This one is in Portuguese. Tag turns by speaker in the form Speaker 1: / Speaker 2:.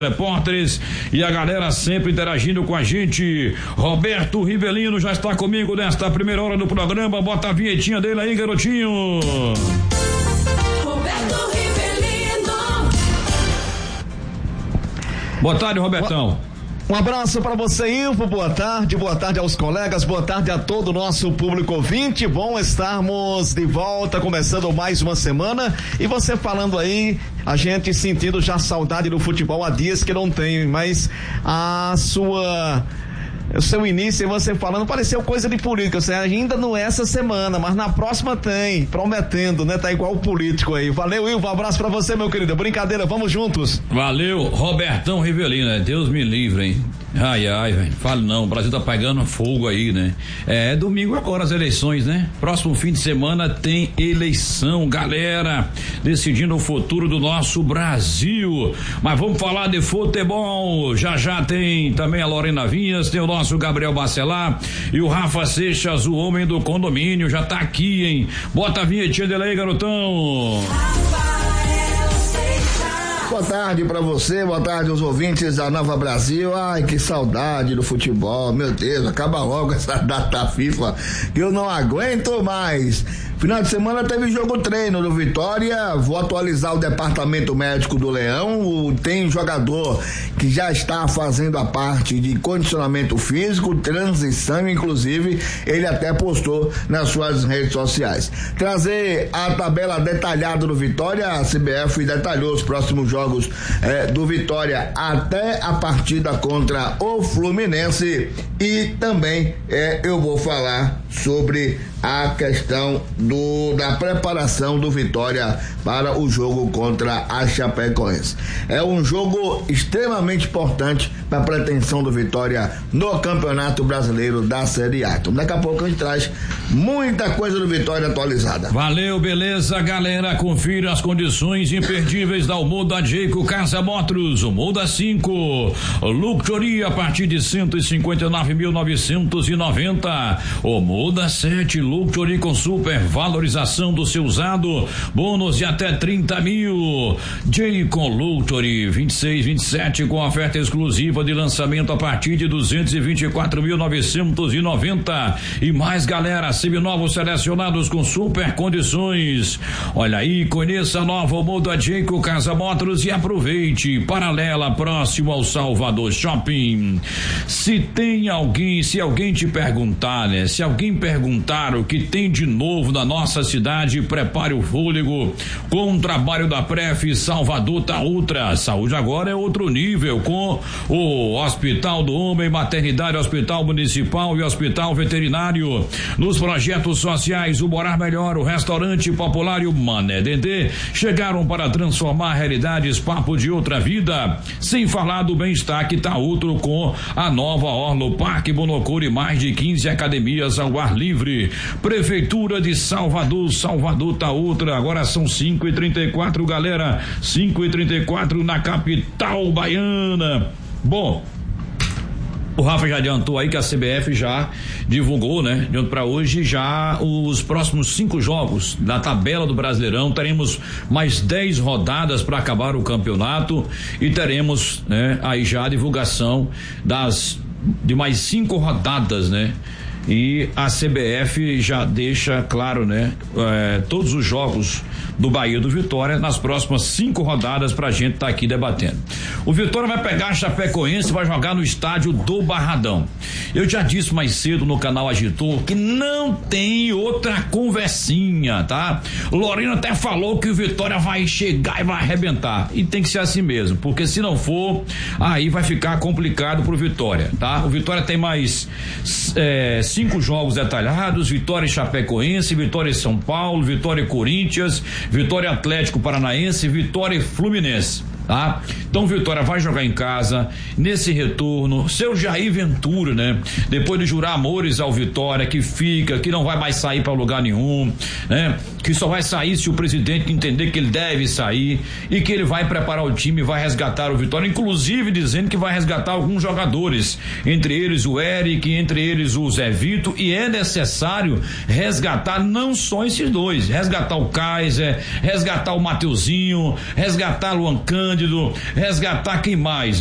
Speaker 1: repórteres e a galera sempre interagindo com a gente. Roberto Rivelino já está comigo nesta primeira hora do programa. Bota a vinhetinha dele aí, garotinho.
Speaker 2: Roberto Rivelino.
Speaker 1: Boa tarde, Robertão.
Speaker 3: Um abraço para você, Ivo, boa tarde aos colegas, boa tarde a todo o nosso público ouvinte. Bom estarmos de volta, começando mais uma semana, e você falando aí, a gente sentindo já saudade do futebol há dias que não tem, mas o seu início, você falando, pareceu coisa de política, você ainda não é essa semana, mas na próxima tem, prometendo, né, tá igual o político aí. Valeu, Ivo, um abraço pra você, meu querido, brincadeira, vamos juntos.
Speaker 1: Valeu, Robertão Rivelino, Deus me livre, hein. Ai, velho, falo não, o Brasil tá pegando fogo aí, né? É domingo agora as eleições, né? Próximo fim de semana tem eleição, galera, decidindo o futuro do nosso Brasil. Mas vamos falar de futebol, já tem também a Lorena Vinhas, tem o nosso Gabriel Bacelar e o Rafa Seixas, o homem do condomínio, já tá aqui, hein? Bota a vinhetinha dele aí, garotão.
Speaker 4: Boa tarde pra você, boa tarde aos ouvintes da Nova Brasil. Ai, que saudade do futebol, meu Deus, acaba logo essa data FIFA que eu não aguento mais. Final de semana teve jogo treino do Vitória, vou atualizar o departamento médico do Leão, tem jogador que já está fazendo a parte de condicionamento físico, transição, inclusive ele até postou nas suas redes sociais. Trazer a tabela detalhada do Vitória, a CBF detalhou os próximos jogos do Vitória até a partida contra o Fluminense, e também eu vou falar sobre a questão da preparação do Vitória para o jogo contra a Chapecoense. É um jogo extremamente importante para a pretensão do Vitória no Campeonato Brasileiro da Série A. Então, daqui a pouco a gente traz muita coisa do Vitória atualizada.
Speaker 1: Valeu, beleza, galera, confira as condições imperdíveis da Muda Jeico Casa Motors, o Muda 5, Luxury a partir de 159.990, o Muda 7, Luxury com super valorização do seu usado, bônus de até 30 mil. Jeico Luxury 26, 27 com oferta exclusiva de lançamento a partir de 224.990 e mais, galera, seminovos selecionados com super condições. Olha aí, conheça a nova Muda Jeico Casa Motors e aproveite. Paralela, próximo ao Salvador Shopping. Se alguém te perguntar, né? Se alguém perguntar o que tem de novo na nossa cidade, prepare o fôlego com o trabalho da Pref Salvador tá Ultra. Saúde agora é outro nível, com o Hospital do Homem, Maternidade, Hospital Municipal e Hospital Veterinário. Nos projetos sociais, o Morar Melhor, o Restaurante Popular e o Mané Dendê chegaram para transformar realidades, papo de outra vida. Sem falar do bem-estar que tá outro com a nova Orla, o Parque Bonocura e mais de 15 academias ao ar livre. Prefeitura de Salvador, Salvador tá outra. Agora são 5h34, galera, 5h34 na capital baiana. Bom, o Rafa já adiantou aí que a CBF já divulgou, né? De ontem para hoje, já os próximos 5 jogos da tabela do Brasileirão. Teremos mais 10 rodadas para acabar o campeonato e teremos, né, aí já a divulgação de mais 5 rodadas, né? E a CBF já deixa claro, né? Todos os jogos do Bahia do Vitória nas próximas 5 rodadas pra gente tá aqui debatendo. O Vitória vai pegar a Chapecoense e vai jogar no estádio do Barradão. Eu já disse mais cedo no canal Agitor que não tem outra conversinha, tá? Lorena até falou que o Vitória vai chegar e vai arrebentar, e tem que ser assim mesmo, porque se não for, aí vai ficar complicado pro Vitória, tá? O Vitória tem mais 5 jogos detalhados: Vitória e Chapecoense, Vitória e São Paulo, Vitória e Corinthians, Vitória Atlético Paranaense, Vitória e Fluminense. Tá? Então Vitória vai jogar em casa nesse retorno. Seu Jair Ventura, né? Depois de jurar amores ao Vitória, que fica, que não vai mais sair para lugar nenhum, né? Que só vai sair se o presidente entender que ele deve sair, e que ele vai preparar o time, vai resgatar o Vitória, inclusive dizendo que vai resgatar alguns jogadores, entre eles o Eric, entre eles o Zé Vito, e é necessário resgatar não só esses dois, resgatar o Kaiser, resgatar o Mateuzinho, resgatar o Luan Cândido, Cândido, resgatar quem mais?